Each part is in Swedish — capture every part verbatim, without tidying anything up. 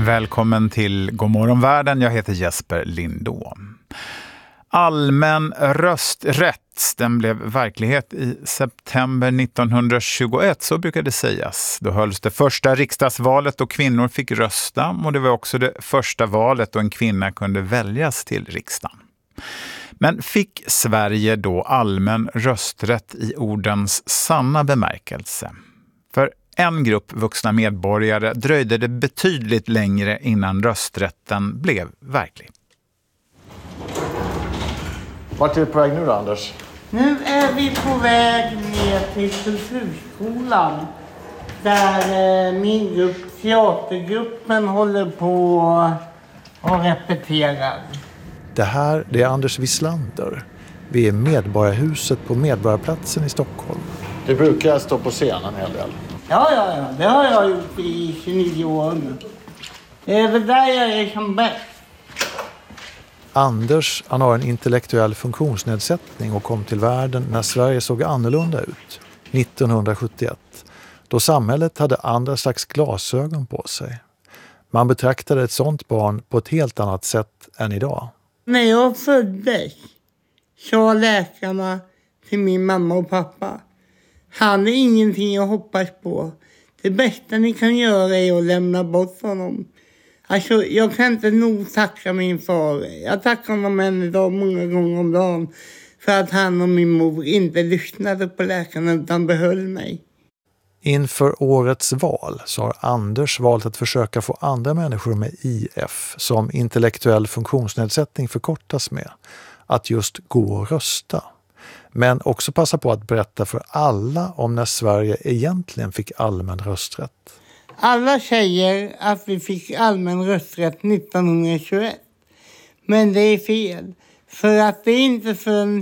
Välkommen till Godmorgon världen, jag heter Jesper Lindåm. Allmän rösträtt, den blev verklighet i september nittonhundratjugoett, så brukar det sägas. Då hölls det första riksdagsvalet då kvinnor fick rösta, och det var också det första valet då en kvinna kunde väljas till riksdagen. Men fick Sverige då allmän rösträtt i ordens sanna bemärkelse? För en grupp vuxna medborgare dröjde det betydligt längre innan rösträtten blev verklig. Vart är du på väg nu då, Anders? Nu är vi på väg ner till kulturskolan. Där eh, min grupp, teatergruppen, håller på och repeterar. Det här det är Anders Wislander. Vi är Medborgarhuset på Medborgarplatsen i Stockholm. Du brukar stå på scenen en hel del. Ja, ja, ja. Det har jag gjort i tjugonio år nu. Det är väl där jag är som bäst. Anders han har en intellektuell funktionsnedsättning och kom till världen när Sverige såg annorlunda ut, nittonhundrasjuttioett. Då samhället hade andra slags glasögon på sig. Man betraktade ett sånt barn på ett helt annat sätt än idag. När jag föddes sa läkarna till min mamma och pappa: han är ingenting jag hoppas på. Det bästa ni kan göra är att lämna bort honom. Alltså, jag kan inte nog tacka min far. Jag tackar honom än idag många gånger om dagen. För att han och min mor inte lyssnade på läkarna utan behöll mig. Inför årets val så har Anders valt att försöka få andra människor med I F, som intellektuell funktionsnedsättning förkortas med, att just gå och rösta. Men också passa på att berätta för alla om när Sverige egentligen fick allmän rösträtt. Alla säger att vi fick allmän rösträtt nittonhundratjugoett. Men det är fel. För att det är inte förrän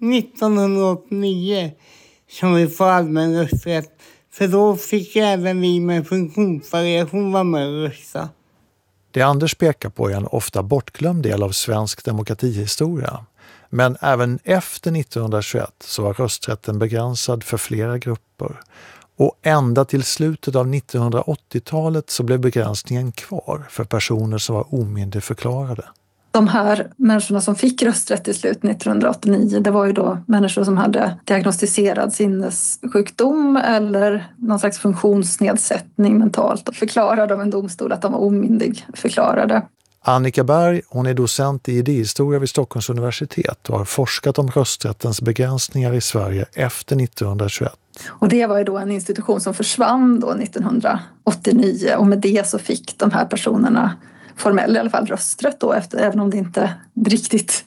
nittonhundraåttionio som vi får allmän rösträtt. För då fick även vi med funktionsvariation vara med och rösta. Det Anders pekar på är en ofta bortglömd del av svensk demokratihistoria. Men även efter nittonhundratjugoett så var rösträtten begränsad för flera grupper. Och ända till slutet av nittonhundraåttiotalet så blev begränsningen kvar för personer som var omyndigförklarade. De här människorna som fick rösträtt till slut nittonhundraåttionio, det var ju då människor som hade diagnostiserad sinnessjukdom eller någon slags funktionsnedsättning mentalt och förklarade av en domstol att de var omyndigförklarade. Annika Berg, hon är docent i idéhistoria vid Stockholms universitet och har forskat om rösträttens begränsningar i Sverige efter nittonhundratjugoett. Och det var ju då en institution som försvann då nittonhundraåttionio, och med det så fick de här personerna formell i alla fall rösträtt då, efter, även om det inte riktigt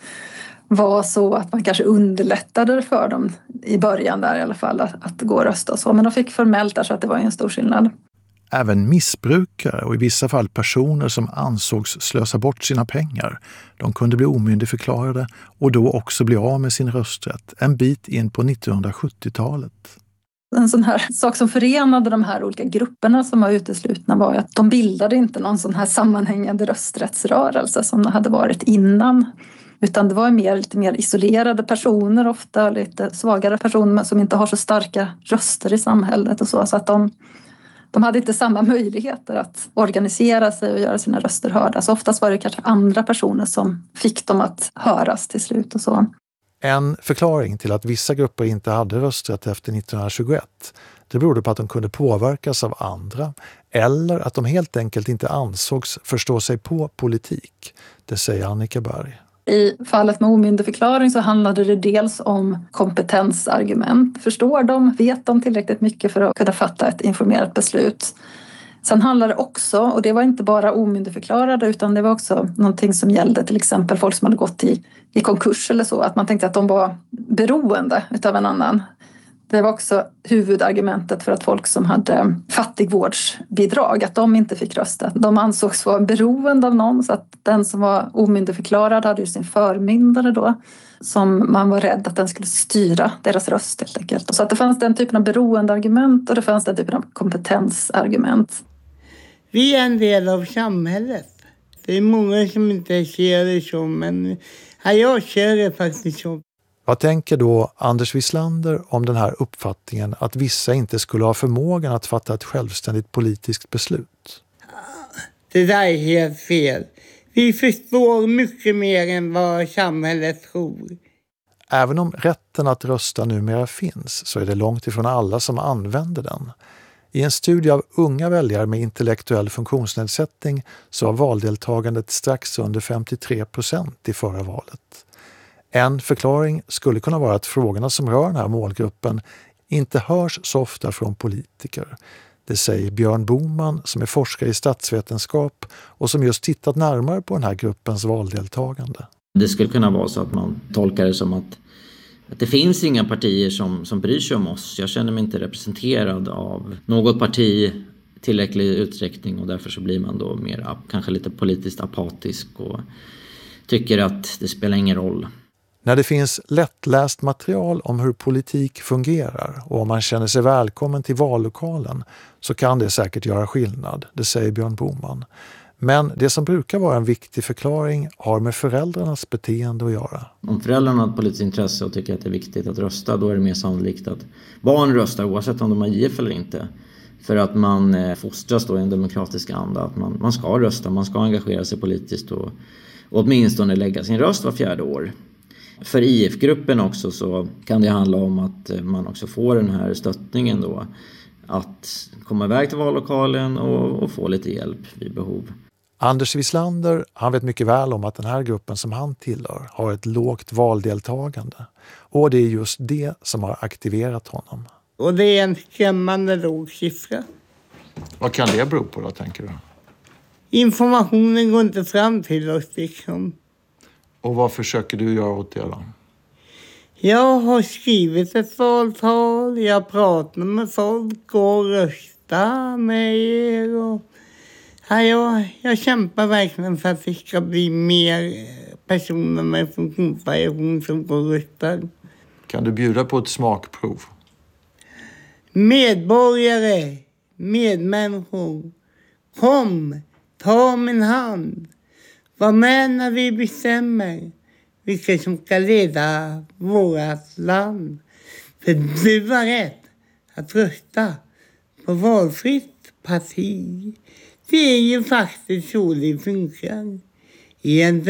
var så att man kanske underlättade för dem i början där i alla fall att, att gå och rösta och så. Men de fick formellt där, så att det var en stor skillnad. Även missbrukare och i vissa fall personer som ansågs slösa bort sina pengar, de kunde bli omyndigförklarade och då också bli av med sin rösträtt en bit in på nittonhundrasjuttiotalet. En sån här sak som förenade de här olika grupperna som var uteslutna var att de bildade inte någon sån här sammanhängande rösträttsrörelse som det hade varit innan. Utan det var mer, lite mer isolerade personer, ofta lite svagare personer som inte har så starka röster i samhället och så. Så att de, de hade inte samma möjligheter att organisera sig och göra sina röster hörda. Så oftast var det kanske andra personer som fick dem att höras till slut och så. En förklaring till att vissa grupper inte hade rösträtt efter nittonhundratjugoett, det berodde på att de kunde påverkas av andra eller att de helt enkelt inte ansågs förstå sig på politik. Det säger Annika Berg. I fallet med omyndigförklaring så handlade det dels om kompetensargument. Förstår de, vet de tillräckligt mycket för att kunna fatta ett informerat beslut? Sen handlar det också, och det var inte bara omyndigförklarade utan det var också någonting som gällde till exempel folk som hade gått i, i konkurs eller så. Att man tänkte att de var beroende utav en annan. Det var också huvudargumentet för att folk som hade fattigvårdsbidrag, att de inte fick rösta. De ansågs vara beroende av någon, så att den som var omyndigförklarad hade ju sin förmyndare då. Som man var rädd att den skulle styra deras röst helt enkelt. Så att det fanns den typen av beroendeargument och det fanns den typen av kompetensargument. Vi är en del av samhället. Det är många som inte ser det så, men jag ser det faktiskt så. Vad tänker då Anders Wislander om den här uppfattningen att vissa inte skulle ha förmågan att fatta ett självständigt politiskt beslut? Det där är helt fel. Vi förstår mycket mer än vad samhället tror. Även om rätten att rösta numera finns så är det långt ifrån alla som använder den. I en studie av unga väljare med intellektuell funktionsnedsättning så var valdeltagandet strax under femtiotre procent i förra valet. En förklaring skulle kunna vara att frågorna som rör den här målgruppen inte hörs så ofta från politiker. Det säger Björn Boman som är forskare i statsvetenskap och som just tittat närmare på den här gruppens valdeltagande. Det skulle kunna vara så att man tolkar det som att, att det finns inga partier som, som bryr sig om oss. Jag känner mig inte representerad av något parti i tillräcklig utsträckning och därför så blir man då mer kanske lite politiskt apatisk och tycker att det spelar ingen roll. När det finns lättläst material om hur politik fungerar och om man känner sig välkommen till vallokalen så kan det säkert göra skillnad, det säger Björn Boman. Men det som brukar vara en viktig förklaring har med föräldrarnas beteende att göra. Om föräldrarna har ett politiskt intresse och tycker att det är viktigt att rösta, då är det mer sannolikt att barn röstar oavsett om de har I F eller inte. För att man fostras då i en demokratisk anda, att man, man ska rösta, man ska engagera sig politiskt och, och åtminstone lägga sin röst var fjärde år. För I F-gruppen också så kan det handla om att man också får den här stöttningen då, att komma iväg till vallokalen och, och få lite hjälp vid behov. Anders Wislander, han vet mycket väl om att den här gruppen som han tillhör har ett lågt valdeltagande. Och det är just det som har aktiverat honom. Och det är en skrämmande låg siffra. Vad kan det bero på då, tänker du? Informationen går inte fram till oss liksom. Och vad försöker du göra åt det då? Jag har skrivit ett valtal, jag pratar med folk och röstar med er. Och, ja, jag, jag kämpar verkligen för att det ska bli mer personer med funktionsvariation som går och röstar. Kan du bjuda på ett smakprov? Medborgare, medmänniskor, kom, ta min hand. Var med när vi bestämmer vilka som ska leda vårt land. För du har rätt att rösta på valfritt parti. Det är ju faktiskt så det funkar i en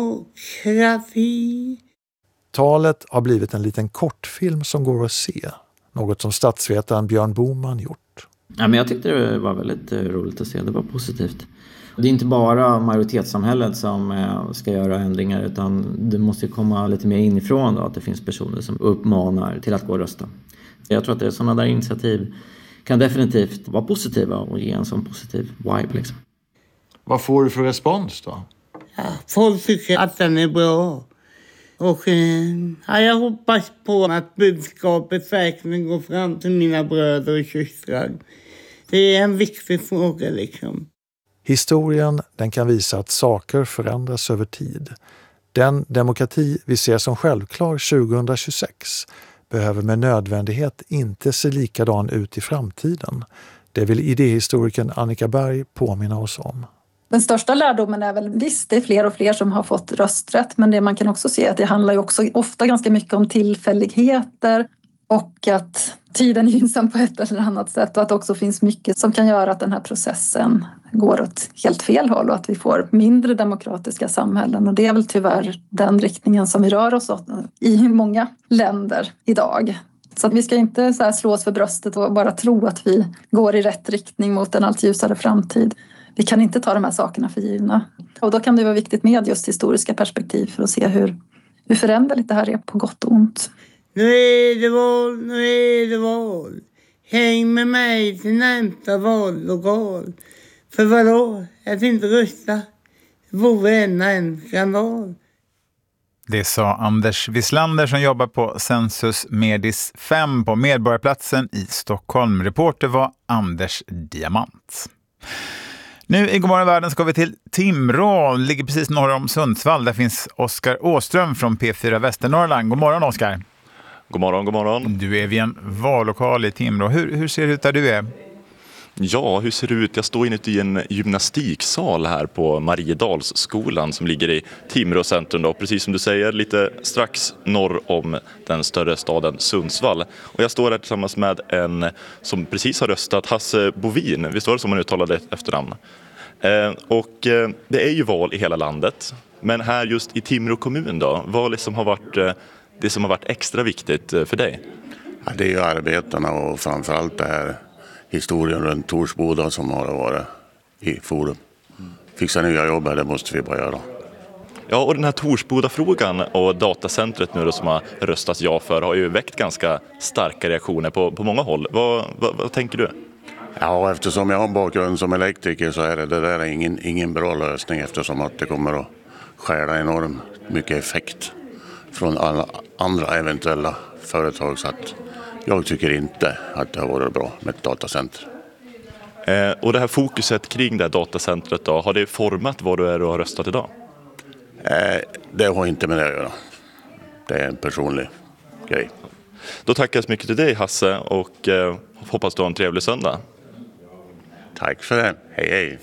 demokrati. Talet har blivit en liten kortfilm som går att se. Något som statsvetaren Björn Boman gjort. Ja, men jag tyckte det var väldigt roligt att se. Det var positivt. Det är inte bara majoritetssamhället som ska göra ändringar utan det måste komma lite mer inifrån då, att det finns personer som uppmanar till att gå och rösta. Jag tror att det är sådana där initiativ kan definitivt vara positiva och ge en sån positiv vibe liksom. Vad får du för respons då? Ja, folk tycker att den är bra. Och ja, jag hoppas på att budskapet verkligen går fram till mina bröder och systrar. Det är en viktig fråga liksom. Historien den kan visa att saker förändras över tid. Den demokrati vi ser som självklar tjugohundratjugosex behöver med nödvändighet inte se likadan ut i framtiden. Det vill idéhistorikern Annika Berg påminna oss om. Den största lärdomen är väl visst, det är fler och fler som har fått rösträtt, men det man kan också se att det handlar ju också ofta ganska mycket om tillfälligheter och att tiden är gynnsam på ett eller annat sätt och att det också finns mycket som kan göra att den här processen går åt helt fel håll och att vi får mindre demokratiska samhällen. Och det är väl tyvärr den riktningen som vi rör oss åt i många länder idag. Så att vi ska inte så här slå oss för bröstet och bara tro att vi går i rätt riktning mot en allt ljusare framtid. Vi kan inte ta de här sakerna för givna. Och då kan det vara viktigt med just historiska perspektiv för att se hur, hur föränderligt det här är på gott och ont. Nu är det val, nu är det val. Häng med mig till närmsta vallokal. För vadå? Att inte rösta vore en skandal. Det sa Anders Wislander som jobbar på Census Medis fem på Medborgarplatsen i Stockholm. Reporter var Anders Diamant. Nu i Godmorgon Världen ska vi till Timrå, ligger precis norr om Sundsvall. Där finns Oskar Åström från P fyra Västernorrland. God morgon Oskar. God morgon, god morgon. Du är vid en vallokal i Timrå. Hur, hur ser det ut där du är? Ja, hur ser det ut? Jag står inuti en gymnastiksal här på Mariedalsskolan som ligger i Timrå centrum då. Precis som du säger, lite strax norr om den större staden Sundsvall. Och jag står här tillsammans med en som precis har röstat, Hasse Bovin. Visst var det som man uttalade efternamn? Eh, och eh, det är ju val i hela landet. Men här just i Timrå kommun då, vad liksom har varit eh, det som har varit extra viktigt eh, för dig? Ja, det är ju arbetarna och framförallt det här historien runt Torsboda som har varit i forum. Fixa nya jobb här, det måste vi bara göra. Ja, och den här Torsboda-frågan och datacentret nu då som har röstat ja för har ju väckt ganska starka reaktioner på, på många håll. Vad, vad, vad tänker du? Ja, eftersom jag har en bakgrund som elektriker så är det, det där är ingen, ingen bra lösning eftersom att det kommer att stjäla enormt mycket effekt från alla andra eventuella företag. Så att jag tycker inte att det har varit bra med ett datacenter. Eh, och det här fokuset kring det här datacentret då, har det format vad du är och har röstat idag? Eh, det har inte med det att göra. Det är en personlig grej. Då tackar jag så mycket till dig Hasse och eh, hoppas du har en trevlig söndag. Tack för det. Hej hej.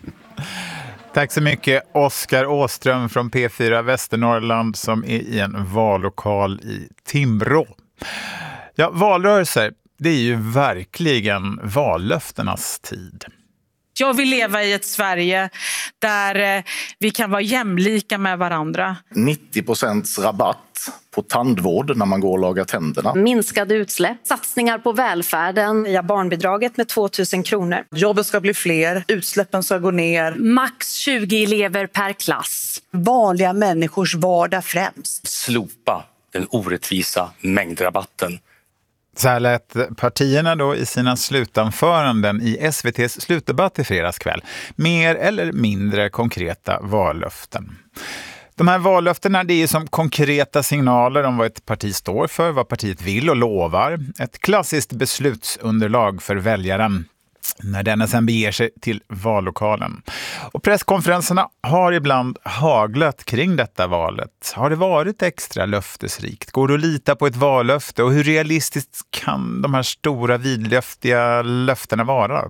Tack så mycket Oskar Åström från P fyra Västernorrland som är i en vallokal i Timrå. Ja, valrörelser, det är ju verkligen vallöftenas tid. Jag vill leva i ett Sverige där vi kan vara jämlika med varandra. nittio procents rabatt på tandvård när man går och lagar tänderna. Minskade utsläpp, satsningar på välfärden. Via barnbidraget med tvåtusen kronor. Jobben ska bli fler, utsläppen ska gå ner. Max tjugo elever per klass. Vanliga människors vardag främst. Slopa den orättvisa mängdrabatten. Så här lät partierna då i sina slutanföranden i S V T:s slutdebatt i fredags kväll. Mer eller mindre konkreta vallöften. De här vallöftena, det är som konkreta signaler om vad ett parti står för, vad partiet vill och lovar. Ett klassiskt beslutsunderlag för väljaren när denna sen beger sig till vallokalen. Och presskonferenserna har ibland haglat kring detta valet. Har det varit extra löftesrikt? Går det att lita på ett vallöfte? Och hur realistiskt kan de här stora vidlöftiga löftena vara?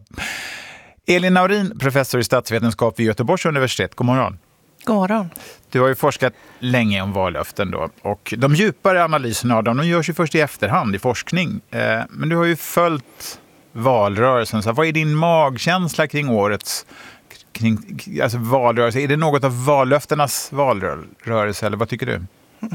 Elin Naurin, professor i statsvetenskap vid Göteborgs universitet. God morgon. God morgon. Du har ju forskat länge om vallöften då. Och de djupare analyserna av dem, de görs ju först i efterhand i forskning. Men du har ju följt valrörelsen. Så vad är din magkänsla kring årets kring, alltså valrörelse? Är det något av vallöftenas valrörelse eller vad tycker du?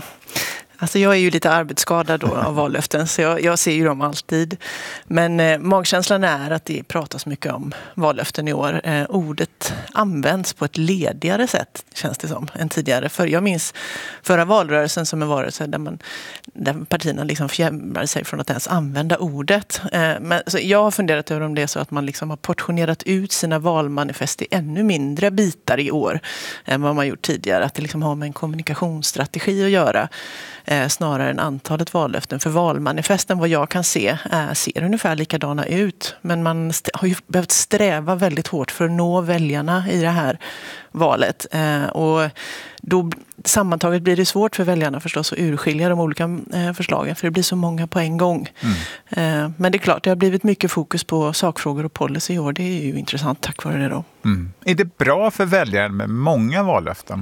Alltså jag är ju lite arbetsskadad då av vallöften så jag, jag ser ju dem alltid. Men eh, magkänslan är att det pratas mycket om vallöften i år. Eh, ordet används på ett ledigare sätt känns det som än tidigare. För jag minns förra valrörelsen som en valrörelse där, man, där partierna liksom fjämrade sig från att ens använda ordet. Eh, men, så jag har funderat över om det är så att man liksom har portionerat ut sina valmanifest i ännu mindre bitar i år än vad man gjort tidigare. Att det liksom har med en kommunikationsstrategi att göra. Eh, snarare än antalet vallöften. För valmanifesten, vad jag kan se, eh, ser ungefär likadana ut. Men man st- har ju behövt sträva väldigt hårt för att nå väljarna i det här valet. Eh, och då sammantaget blir det svårt för väljarna förstås att urskilja de olika eh, förslagen. För det blir så många på en gång. Mm. Eh, men det är klart, det har blivit mycket fokus på sakfrågor och policy i år. Det är ju intressant tack vare det då. Mm. Är det bra för väljaren med många vallöften?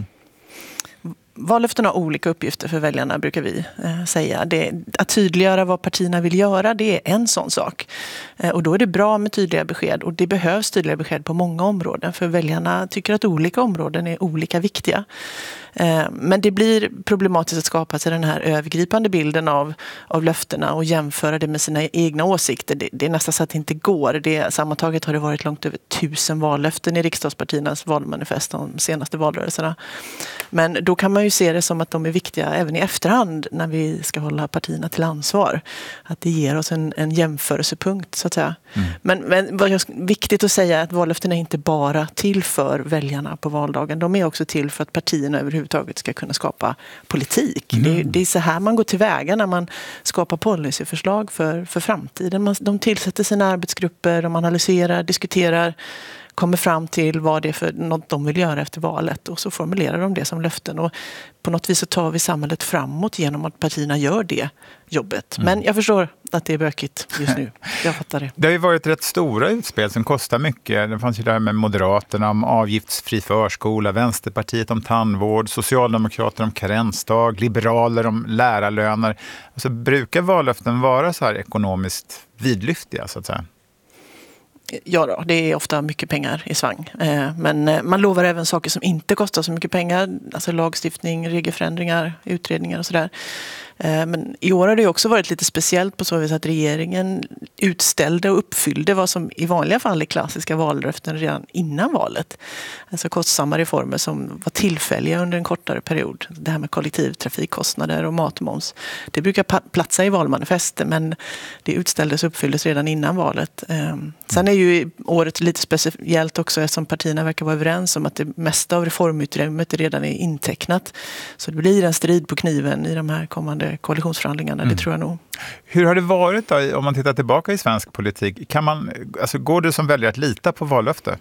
Vallöften har olika uppgifter för väljarna brukar vi eh, säga. Det, att tydliggöra vad partierna vill göra, det är en sån sak. Eh, och då är det bra med tydliga besked och det behövs tydliga besked på många områden. För väljarna tycker att olika områden är olika viktiga. Eh, men det blir problematiskt att skapa sig den här övergripande bilden av, av löftena och jämföra det med sina egna åsikter. Det, det är nästan så att det inte går. Det, sammantaget har det varit långt över tusen vallöften i riksdagspartiernas valmanifest de senaste valrörelserna. Men då kan man ju se det som att de är viktiga även i efterhand när vi ska hålla partierna till ansvar. Att det ger oss en, en jämförelsepunkt så att säga. Mm. Men, men vad är viktigt att säga är att vallöften är inte bara till för väljarna på valdagen. De är också till för att partierna överhuvudtaget ska kunna skapa politik. Mm. Det, det är så här man går tillväga när man skapar policyförslag för, för framtiden. Man, de tillsätter sina arbetsgrupper, de analyserar, diskuterar, kommer fram till vad det är för något de vill göra efter valet och så formulerar de det som löften och på något vis så tar vi samhället framåt genom att partierna gör det jobbet. Mm. Men jag förstår att det är bökigt just nu. Jag fattar det. Det har ju varit rätt stora utspel som kostar mycket. Det fanns ju där med Moderaterna om avgiftsfri förskola, Vänsterpartiet om tandvård, Socialdemokrater om karensdag, Liberaler om lärarlöner. Alltså, brukar vallöften vara så här ekonomiskt vidlyftiga så att säga? Ja då, det är ofta mycket pengar i svang. Men man lovar även saker som inte kostar så mycket pengar. Alltså lagstiftning, regelförändringar, utredningar och sådär. Men i år har det också varit lite speciellt på så vis att regeringen utställde och uppfyllde vad som i vanliga fall är klassiska vallöften redan innan valet. Alltså kostsamma reformer som var tillfälliga under en kortare period. Det här med kollektivtrafikkostnader och matmoms. Det brukar platsa i valmanifest, men det utställdes och uppfylldes redan innan valet. Sen är ju året lite speciellt också eftersom partierna verkar vara överens om att det mesta av reformutrymmet redan är intecknat. Så det blir en strid på kniven i de här kommande koalitionsförhandlingarna, mm. det tror jag nog. Hur har det varit då, om man tittar tillbaka i svensk politik? Kan man, alltså, går det som väljare att lita på vallöfte?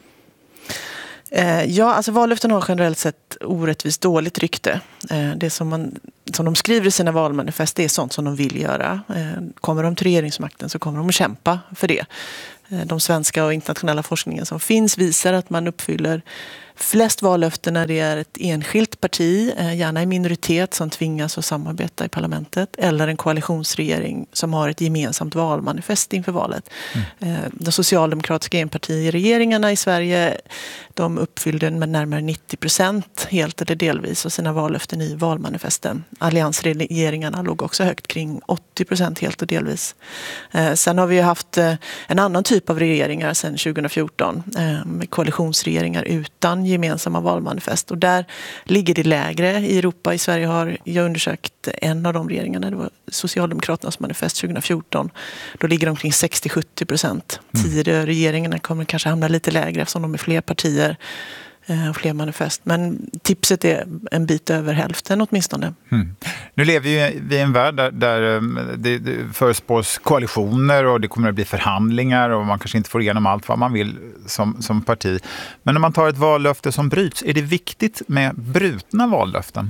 Eh, ja, alltså vallöften har generellt sett orättvist dåligt rykte. Eh, det som, man, som de skriver i sina valmanifest, det är sånt som de vill göra. Eh, kommer de till regeringsmakten så kommer de att kämpa för det. Eh, de svenska och internationella forskningen som finns visar att man uppfyller flest vallöften när det är ett enskilt parti, gärna i minoritet, som tvingas att samarbeta i parlamentet, eller en koalitionsregering som har ett gemensamt valmanifest inför valet. Mm. De socialdemokratiska enpartiregeringarna i Sverige, de uppfyllde med närmare nittio procent helt eller delvis av sina vallöften i valmanifesten. Alliansregeringarna låg också högt, kring åttio procent helt och delvis. Sen har vi ju haft en annan typ av regeringar sedan tjugohundrafjorton, med koalitionsregeringar utan gemensamma valmanifest, och där ligger det lägre i Europa. I Sverige har jag undersökt en av de regeringarna, det var Socialdemokraternas manifest tjugohundrafjorton. Då ligger de omkring sextio till sjuttio procent. Mm. Tidigare regeringarna kommer kanske hamna lite lägre eftersom de är fler partier och fler manifest. Men tipset är en bit över hälften åtminstone. Mm. Nu lever vi i en värld där, där det, det förespås koalitioner och det kommer att bli förhandlingar och man kanske inte får igenom allt vad man vill som, som parti. Men när man tar ett vallöfte som bryts, är det viktigt med brutna vallöften?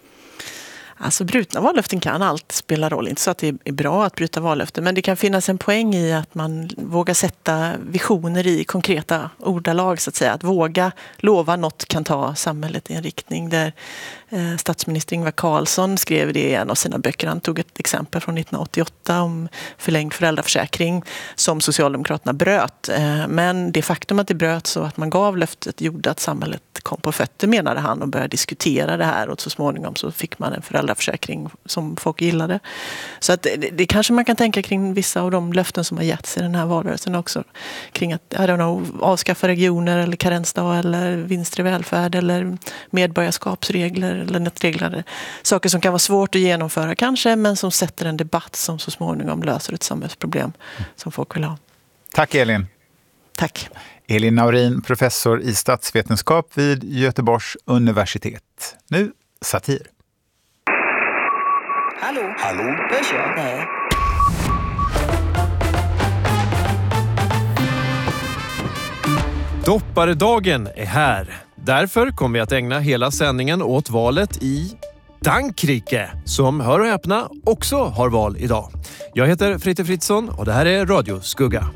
Alltså brutna vallöften kan allt spela roll. Inte så att det är bra att bryta vallöften, men det kan finnas en poäng i att man vågar sätta visioner i konkreta ordalag så att säga. Att våga lova något kan ta samhället i en riktning där eh, statsminister Ingvar Carlsson skrev det i en av sina böcker. Han tog ett exempel från nittonhundraåttioåtta om förlängd föräldraförsäkring som Socialdemokraterna bröt. Eh, men det faktum att det bröt så att man gav löftet gjorde att samhället kom på fötter, menade han, och började diskutera det här, och så småningom så fick man en föräldraförsäkring som folk gillade. Så att det, det kanske man kan tänka kring vissa av de löften som har getts i den här valrörelsen också. Kring att, I don't know, avskaffa regioner eller karensdag eller vinster i välfärd eller medborgarskapsregler eller nätregler. Saker som kan vara svårt att genomföra kanske, men som sätter en debatt som så småningom löser ett samhällsproblem som folk vill ha. Tack Elin. Tack. Elin Naurin, professor i statsvetenskap vid Göteborgs universitet. Nu satir. Hallå? Hallå? Hörs jag? Nej. Dopparedagen är här. Därför kommer vi att ägna hela sändningen åt valet i Frankrike, som, hör och häpna, också har val idag. Jag heter Fritte Fritzson och det här är Radio Skugga.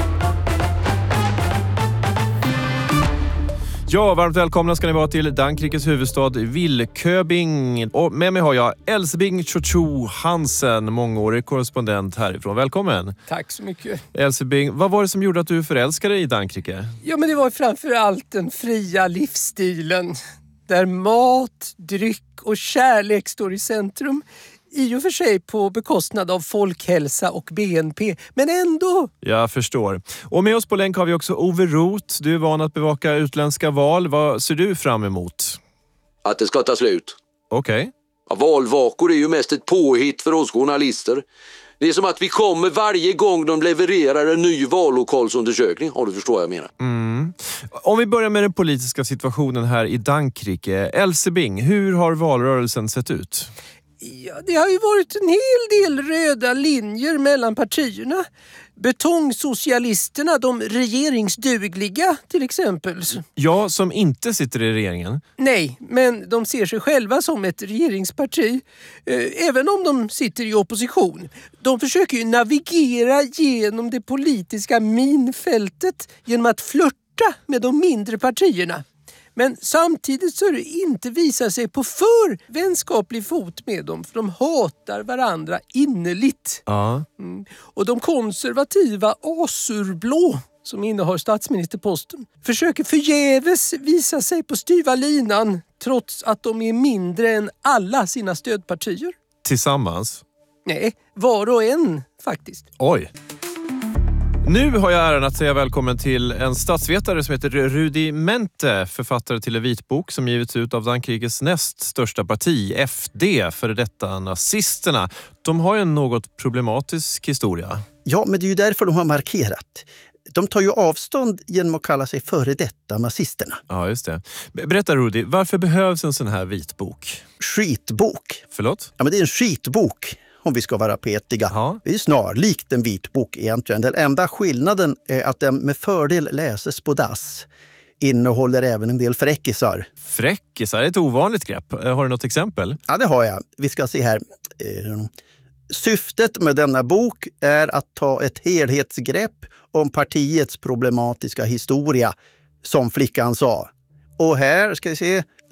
Ja, varmt välkomna ska ni vara till Frankrikes huvudstad Villeköping. Och med mig har jag Elsebing Chocho Hansen, mångårig korrespondent härifrån. Välkommen. Tack så mycket. Elsebing, vad var det som gjorde att du förälskade dig i Frankrike? Ja, men det var framför allt den fria livsstilen. Där mat, dryck och kärlek står i centrum. I och för sig på bekostnad av folkhälsa och B N P, men ändå. Jag förstår. Och med oss på länk har vi också Ove Roth. Du är van att bevaka utländska val. Vad ser du fram emot? Att det ska ta slut. Okej. Okay. Ja, valvakor är ju mest ett påhitt för oss journalister. Det är som att vi kommer varje gång de levererar en ny vallokalsundersökning. Har du förstått vad jag menar? Mm. Om vi börjar med den politiska situationen här i Frankrike. Elsebing, hur har valrörelsen sett ut? Ja, det har ju varit en hel del röda linjer mellan partierna. Betongsocialisterna, de regeringsdugliga till exempel. Ja, som inte sitter i regeringen. Nej, men de ser sig själva som ett regeringsparti. Även om de sitter i opposition. De försöker ju navigera genom det politiska minfältet genom att flirta med de mindre partierna. Men samtidigt så är det inte visar sig på för vänskaplig fot med dem. För de hatar varandra innerligt. Ja. Mm. Och de konservativa asurblå, som innehar statsministerposten, försöker förgäves visa sig på styva linan trots att de är mindre än alla sina stödpartier. Tillsammans? Nej, var och en faktiskt. Oj. Nu har jag äran att säga välkommen till en statsvetare som heter Rudi Mente, författare till en vitbok som givits ut av Frankrikes näst största parti, F D, för detta nazisterna. De har ju en något problematisk historia. Ja, men det är ju därför de har markerat. De tar ju avstånd genom att kalla sig före detta nazisterna. Ja, just det. Berätta Rudi, varför behövs en sån här vitbok? Skitbok. Förlåt? Ja, men det är en skitbok. Om vi ska vara petiga. Ja. Det är snarlikt en vitbok egentligen. Den enda skillnaden är att den med fördel läses på dass. Innehåller även en del fräckisar. Fräckisar? Det är ett ovanligt grepp. Har du något exempel? Ja, det har jag. Vi ska se här. Syftet med denna bok är att ta ett helhetsgrepp om partiets problematiska historia, som flickan sa. Och här ska vi se,